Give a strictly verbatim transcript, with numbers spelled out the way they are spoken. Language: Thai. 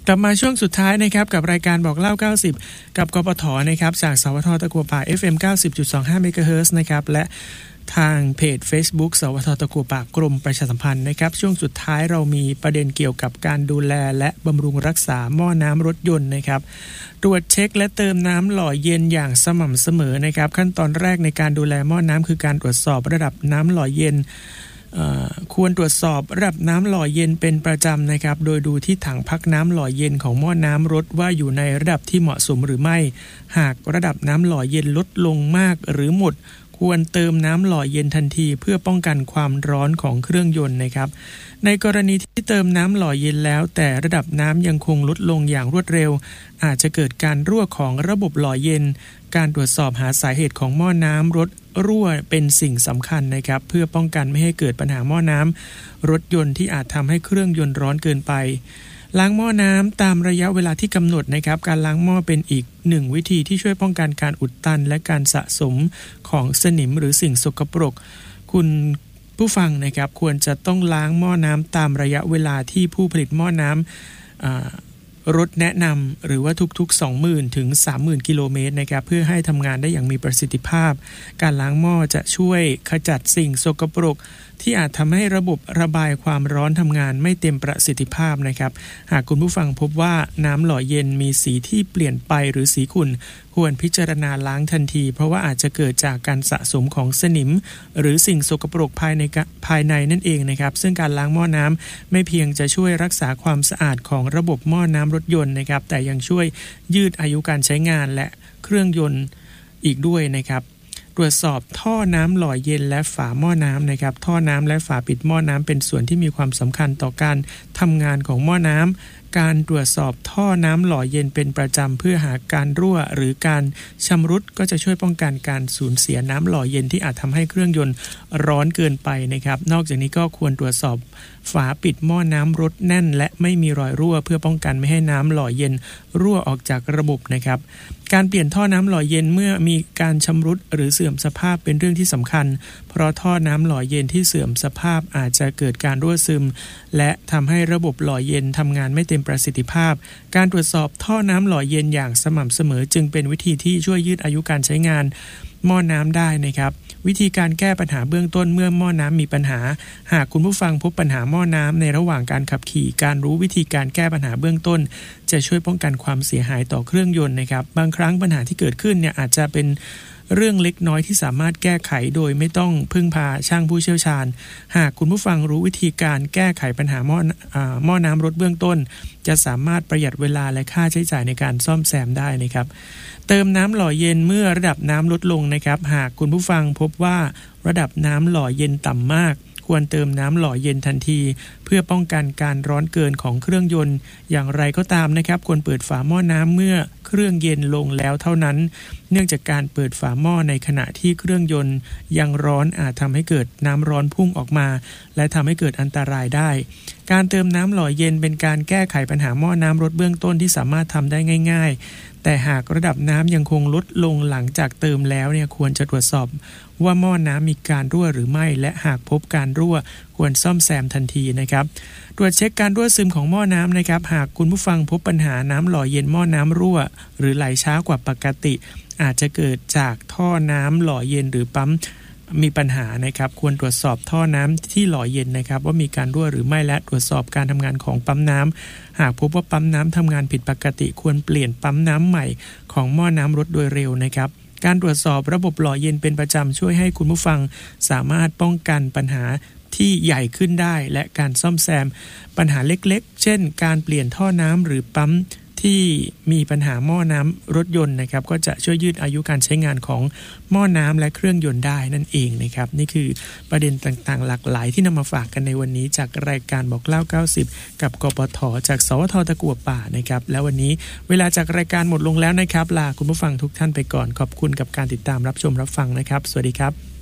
กลับมาช่วงสุดท้ายนะครับกับรายการบอกเล่าเก้าสิบกับกปทนะครับจากสวทตะกัวป่า เอฟ เอ็ม เก้าสิบจุดสองห้า เมกะเฮิรตซ์นะครับและทางเพจ Facebook สวทตะกัวป่ากรมประชาสัมพันธ์นะครับช่วงสุดท้ายเรามีประเด็นเกี่ยวกับการดูแลและบำรุงรักษาหม้อน้ำรถยนต์นะครับตรวจเช็คและเติมน้ำหล่อเย็นอย่างสม่ำเสมอนะครับขั้นตอนแรกในการดูแลหม้อน้ำคือการตรวจสอบระดับน้ำหล่อเย็นควรตรวจสอบระดับน้ำหล่อเย็นเป็นประจำนะครับโดยดูที่ถังพักน้ำหล่อเย็นของหม้อน้ำรถว่าอยู่ในระดับที่เหมาะสมหรือไม่หากระดับน้ำหล่อเย็นลดลงมากหรือหมดควรเติมน้ำหล่อเย็นทันทีเพื่อป้องกันความร้อนของเครื่องยนต์นะครับในกรณีที่เติมน้ำหล่อเย็นแล้วแต่ระดับน้ำยังคงลดลงอย่างรวดเร็วอาจจะเกิดการรั่วของระบบหล่อเย็นการตรวจสอบหาสาเหตุของหม้อน้ำรถรั่วเป็นสิ่งสำคัญนะครับเพื่อป้องกันไม่ให้เกิดปัญหาหม้อน้ำรถยนต์ที่อาจทำให้เครื่องยนต์ร้อนเกินไปล้างหม้อน้ำตามระยะเวลาที่กำหนดนะครับการล้างหม้อเป็นอีกหนึ่งวิธีที่ช่วยป้องกันการอุดตันและการสะสมของสนิมหรือสิ่งสกปรกคุณผู้ฟังนะครับควรจะต้องล้างหม้อน้ำตามระยะเวลาที่ผู้ผลิตหม้อน้ำรถแนะนำหรือว่าทุกๆ สองหมื่น ถึง สามหมื่น กิโลเมตรนะครับเพื่อให้ทำงานได้อย่างมีประสิทธิภาพการล้างหม้อจะช่วยขจัดสิ่งสกปรกที่อาจทำให้ระบบระบายความร้อนทำงานไม่เต็มประสิทธิภาพนะครับหากคุณผู้ฟังพบว่าน้ำหล่อเย็นมีสีที่เปลี่ยนไปหรือสีขุ่นควรพิจารณาล้างทันทีเพราะว่าอาจจะเกิดจากการสะสมของสนิมหรือสิ่งสกปรกภายในภายในนั่นเองนะครับซึ่งการล้างหม้อน้ำไม่เพียงจะช่วยรักษาความสะอาดของระบบหม้อน้ำรถยนต์นะครับแต่ยังช่วยยืดอายุการใช้งานและเครื่องยนต์อีกด้วยนะครับตรวจสอบท่อน้ำหล่อเย็นและฝาหม้อน้ำนะครับท่อน้ำและฝาปิดหม้อน้ำเป็นส่วนที่มีความสำคัญต่อการทำงานของหม้อน้ำการตรวจสอบท่อน้ำหล่อเย็นเป็นประจำเพื่อหาการรั่วหรือการชำรุดก็จะช่วยป้องกันการสูญเสียน้ำหล่อเย็นที่อาจทำให้เครื่องยนต์ร้อนเกินไปนะครับนอกจากนี้ก็ควรตรวจสอบฝาปิดหม้อน้ำรถแน่นและไม่มีรอยรั่วเพื่อป้องกันไม่ให้น้ำหล่อเย็นรั่วออกจากระบบนะครับการเปลี่ยนท่อน้ำหล่อเย็นเมื่อมีการชำรุดหรือเสื่อมสภาพเป็นเรื่องที่สำคัญเพราะท่อน้ำหล่อเย็นที่เสื่อมสภาพอาจจะเกิดการรั่วซึมและทำให้ระบบหล่อเย็นทำงานไม่เต็มประสิทธิภาพการตรวจสอบท่อน้ำหล่อเย็นอย่างสม่ำเสมอจึงเป็นวิธีที่ช่วยยืดอายุการใช้งานหม้อน้ำได้นะครับวิธีการแก้ปัญหาเบื้องต้นเมื่อหม้อน้ำมีปัญหาหากคุณผู้ฟังพบปัญหาหม้อน้ำในระหว่างการขับขี่การรู้วิธีการแก้ปัญหาเบื้องต้นจะช่วยป้องกันความเสียหายต่อเครื่องยนต์นะครับบางครั้งปัญหาที่เกิดขึ้นเนี่ยอาจจะเป็นเรื่องเล็กน้อยที่สามารถแก้ไขโดยไม่ต้องพึ่งพาช่างผู้เชี่ยวชาญหากคุณผู้ฟังรู้วิธีการแก้ไขปัญหาหม้ออ่าหม้อน้ำรถเบื้องต้นจะสามารถประหยัดเวลาและค่าใช้จ่ายในการซ่อมแซมได้นะครับเติมน้ำหล่อเย็นเมื่อระดับน้ำลดลงนะครับหากคุณผู้ฟังพบว่าระดับน้ำหล่อเย็นต่ำมากควรเติมน้ำหล่อเย็นทันทีเพื่อป้องกันการร้อนเกินของเครื่องยนต์อย่างไรก็ตามนะครับควรเปิดฝาหม้อน้ำเมื่อเครื่องเย็นลงแล้วเท่านั้นเนื่องจากการเปิดฝาหม้อในขณะที่เครื่องยนต์ยังร้อนอาจทำให้เกิดน้ำร้อนพุ่งออกมาและทำให้เกิดอันตรายได้การเติมน้ำหล่อเย็นเป็นการแก้ไขปัญหาหม้อน้ำรถเบื้องต้นที่สามารถทำได้ง่ายๆแต่หากระดับน้ำยังคงลดลงหลังจากเติมแล้วเนี่ยควรจะตรวจสอบว่าหม้อน้ำมีการรั่วหรือไม่และหากพบการรั่วควรซ่อมแซมทันทีนะครับตรวจเช็คการรั่วซึมของหม้อน้ำนะครับหากคุณผู้ฟังพบปัญหาน้ำหล่อเย็นหม้อน้ำรั่วหรือไหลช้ากว่าปกติอาจจะเกิดจากท่อน้ำหล่อเย็นหรือปั๊มมีปัญหานะครับควรตรวจสอบท่อน้ำที่หล่อเย็นนะครับว่ามีการรั่วหรือไม่และตรวจสอบการทำงานของปั๊มน้ำหากพบว่าปั๊มน้ำทำงานผิดปกติควรเปลี่ยนปั๊มน้ำใหม่ของหม้อน้ำรถโดยเร็วนะครับการตรวจสอบระบบหล่อเย็นเป็นประจำช่วยให้คุณผู้ฟังสามารถป้องกันปัญหาที่ใหญ่ขึ้นได้และการซ่อมแซมปัญหาเล็กๆเช่นการเปลี่ยนท่อน้ำหรือปั๊มที่มีปัญหาหม้อน้ำรถยนต์นะครับก็จะช่วยยืดอายุการใช้งานของหม้อน้ำและเครื่องยนต์ได้นั่นเองนะครับนี่คือประเด็นต่างๆหลากหลายที่นำมาฝากกันในวันนี้จากรายการบอกเล่าเก้าสิบกับกปทจากสวทตะกั่วป่านะครับแล้ววันนี้เวลาจากรายการหมดลงแล้วนะครับลาคุณผู้ฟังทุกท่านไปก่อนขอบคุณกับการติดตามรับชมรับฟังนะครับสวัสดีครับ